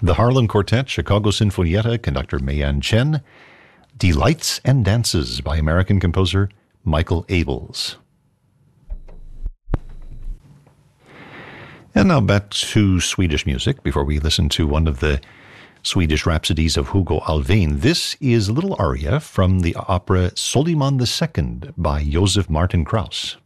The Harlem Quartet, Chicago Sinfonietta, conductor Mayan Chen. Delights and Dances by American composer Michael Abels. And now back to Swedish music before we listen to one of the Swedish rhapsodies of Hugo Alfvén. This is a little aria from the opera Soliman II by Joseph Martin Krauss.